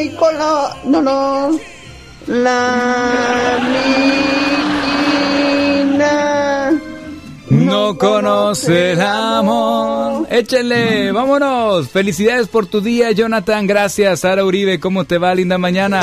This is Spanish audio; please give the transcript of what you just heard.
Ay, no. La niña no conoce el amor. Échenle, vámonos. Felicidades por tu día, Jonathan. Gracias, Sara Uribe. ¿Cómo te va? Linda mañana.